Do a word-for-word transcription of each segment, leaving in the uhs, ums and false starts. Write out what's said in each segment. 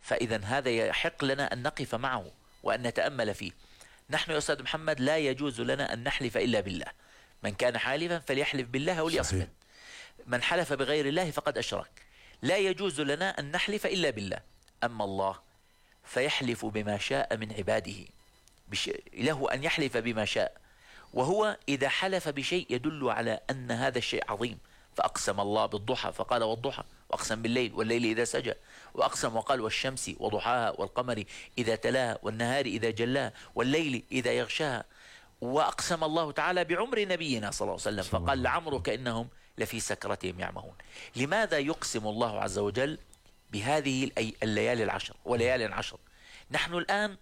فإذا هذا يحق لنا أن نقف معه وأن نتأمل فيه. نحن يا أستاذ محمد لا يجوز لنا أن نحلف إلا بالله. من كان حالفا فليحلف بالله أو ليصمت. من حلف بغير الله فقد أشرك. لا يجوز لنا أن نحلف إلا بالله. أما الله فيحلف بما شاء من عباده، بش... له أن يحلف بما شاء، وهو إذا حلف بشيء يدل على أن هذا الشيء عظيم. فأقسم الله بالضحى فقال والضحى، وأقسم بالليل والليل إذا سجى، وأقسم وقال والشمس وضحاها والقمر إذا تلاها والنهار إذا جلاها والليل إذا يغشاها. وأقسم الله تعالى بعمر نبينا صلى الله عليه وسلم فقال لعمرك إنهم لفي سكرتهم يعمهون. لماذا يقسم الله عز وجل بهذه الليالي العشر وليالي العشر؟ نحن الآن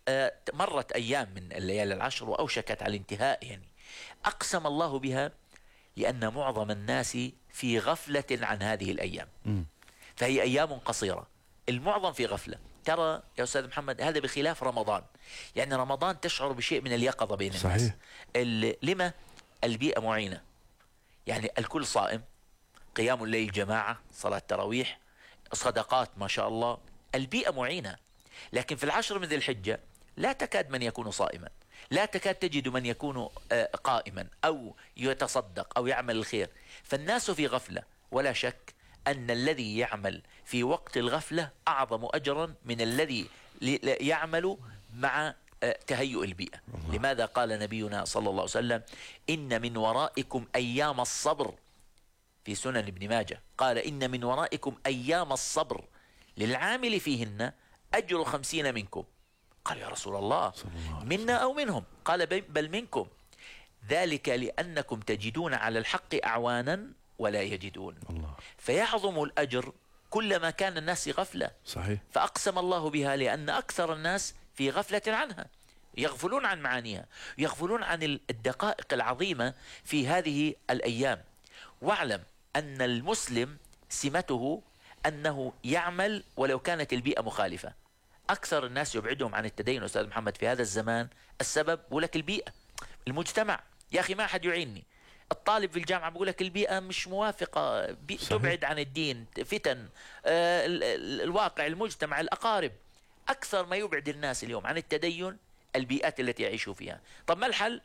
مرت أيام من الليالي العشر وأوشكت على الانتهاء. يعني أقسم الله بها لأن معظم الناس في غفلة عن هذه الأيام. م. فهي أيام قصيرة، المعظم في غفلة. ترى يا أستاذ محمد هذا بخلاف رمضان. يعني رمضان تشعر بشيء من اليقظة بين الناس. صحيح. لما؟ البيئة معينة، يعني الكل صائم، قيام الليل جماعة، صلاة تراويح، صدقات ما شاء الله، البيئة معينة. لكن في العشر من ذي الحجة لا تكاد من يكون صائما، لا تكاد تجد من يكون قائما أو يتصدق أو يعمل الخير. فالناس في غفلة، ولا شك أن الذي يعمل في وقت الغفلة أعظم أجرا من الذي يعمل مع تهيؤ البيئة. الله. لماذا قال نبينا صلى الله عليه وسلم إن من ورائكم أيام الصبر، في سنن ابن ماجه قال إن من ورائكم أيام الصبر للعامل فيهن أجر خمسين منكم. قال يا رسول الله منا أو منهم؟ قال بل منكم، ذلك لأنكم تجدون على الحق أعوانا ولا يجدون. الله. فيعظم الأجر كلما كان الناس غفلة. صحيح. فأقسم الله بها لأن أكثر الناس في غفلة عنها، يغفلون عن معانيها، يغفلون عن الدقائق العظيمة في هذه الأيام. واعلم أن المسلم سمته أنه يعمل ولو كانت البيئة مخالفة. أكثر الناس يبعدهم عن التدين أستاذ محمد في هذا الزمان السبب ولك البيئة، المجتمع. يا أخي ما أحد يعيني. الطالب في الجامعة بيقول لك البيئة مش موافقة، بيئة تبعد عن الدين، فتن، آه الواقع، المجتمع، الأقارب. أكثر ما يبعد الناس اليوم عن التدين البيئات التي يعيشوا فيها. طب ما الحل؟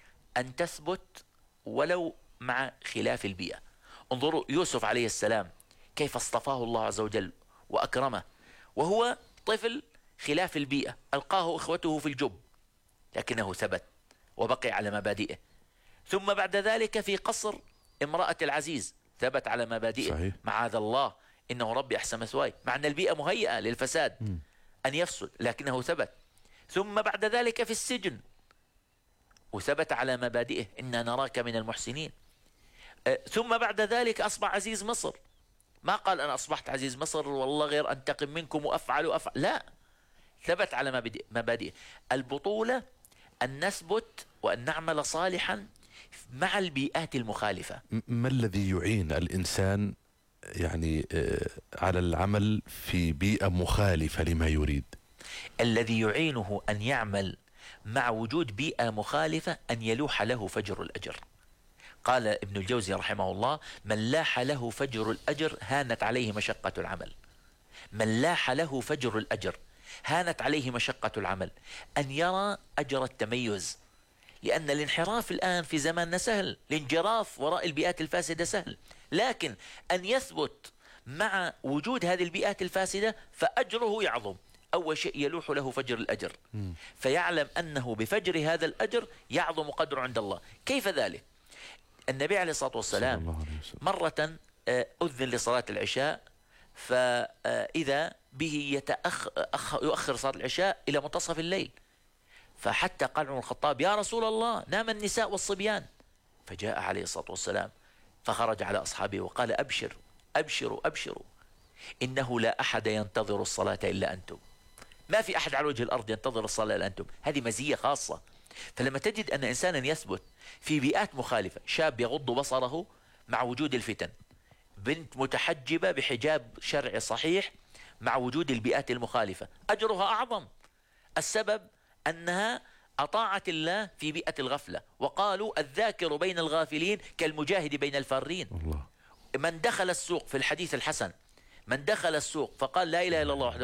أن تثبت ولو مع خلاف البيئة. انظروا يوسف عليه السلام كيف اصطفاه الله عز وجل وأكرمه وهو طفل خلاف البيئة، ألقاه إخوته في الجب لكنه ثبت وبقي على مبادئه. ثم بعد ذلك في قصر امرأة العزيز ثبت على مبادئه. صحيح. معاذ الله إنه ربي أحسن مثواي، مع أن البيئة مهيئة للفساد م. أن يفسد لكنه ثبت. ثم بعد ذلك في السجن وثبت على مبادئه إنا نراك من المحسنين. أه ثم بعد ذلك أصبح عزيز مصر، ما قال أنا أصبحت عزيز مصر والله غير أنتقم منكم وأفعل وأفعل، لا، ثبت على مبادئه. البطولة أن نثبت وأن نعمل صالحا مع البيئات المخالفة. ما الذي يعين الإنسان يعني على العمل في بيئة مخالفة لما يريد؟ الذي يعينه أن يعمل مع وجود بيئة مخالفة أن يلوح له فجر الأجر. قال ابن الجوزي رحمه الله من لاح له فجر الأجر هانت عليه مشقة العمل. من لاح له فجر الأجر هانت عليه مشقة العمل. أن يرى أجر التميز، لأن الانحراف الآن في زماننا سهل، الانجراف وراء البيئات الفاسدة سهل، لكن أن يثبت مع وجود هذه البيئات الفاسدة فأجره يعظم. أول شيء يلوح له فجر الأجر، م. فيعلم أنه بفجر هذا الأجر يعظم قدره عند الله. كيف ذلك؟ النبي عليه الصلاة والسلام مرة أذن لصلاة العشاء، فإذا به يتأخ يؤخر صلاة العشاء إلى منتصف الليل، فحتى قال عمر الخطاب يا رسول الله نام النساء والصبيان، فجاء عليه الصلاة والسلام فخرج على أصحابه وقال أبشر أبشروا أبشروا إنه لا أحد ينتظر الصلاة إلا أنتم. ما في أحد على وجه الأرض ينتظر الصلاة إلا أنتم. هذه مزية خاصة. فلما تجد أن إنسانا يثبت في بيئات مخالفة، شاب يغض بصره مع وجود الفتن، بنت متحجبة بحجاب شرعي صحيح مع وجود البيئات المخالفة، أجرها أعظم. السبب أنها أطاعت الله في بيئة الغفلة، وقالوا الذاكر بين الغافلين كالمجاهد بين الفارين. الله. من دخل السوق في الحديث الحسن من دخل السوق فقال لا إله إلا الله